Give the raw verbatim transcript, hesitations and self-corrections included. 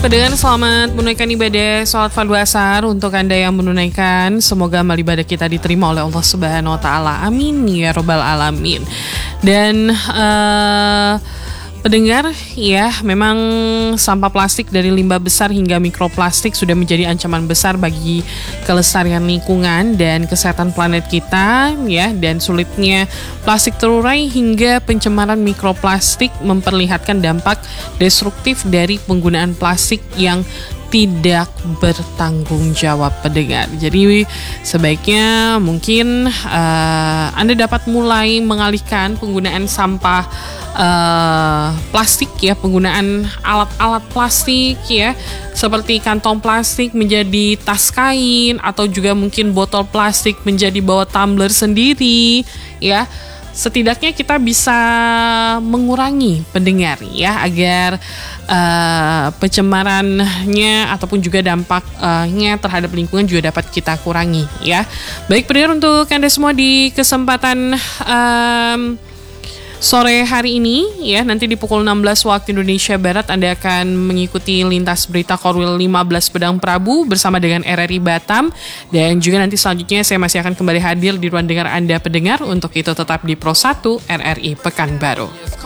Pendengar, selamat menunaikan ibadah sholat fardu asar. Untuk Anda yang menunaikan, semoga amal ibadah kita diterima oleh Allah Subhanahu wa Ta'ala. Amin ya Rabbal Alamin. Dan uh, pendengar, ya, memang sampah plastik dari limbah besar hingga mikroplastik sudah menjadi ancaman besar bagi kelestarian lingkungan dan kesehatan planet kita, ya. Dan sulitnya plastik terurai hingga pencemaran mikroplastik memperlihatkan dampak destruktif dari penggunaan plastik yang tidak bertanggung jawab, pendengar. Jadi sebaiknya mungkin uh, Anda dapat mulai mengalihkan penggunaan sampah uh, plastik, ya, penggunaan alat-alat plastik, ya, seperti kantong plastik menjadi tas kain, atau juga mungkin botol plastik menjadi bawa tumbler sendiri, ya. Setidaknya kita bisa mengurangi, pendengar, ya, agar uh, pencemarannya ataupun juga dampaknya terhadap lingkungan juga dapat kita kurangi, ya. Baik, pendengar, untuk Anda semua di kesempatan um, sore hari ini, ya, nanti di pukul enam belas waktu Indonesia Barat Anda akan mengikuti lintas berita Korwil lima belas Pedang Prabu bersama dengan R R I Batam. Dan juga nanti selanjutnya saya masih akan kembali hadir di ruang dengar Anda, pendengar. Untuk itu tetap di Pro satu R R I Pekanbaru.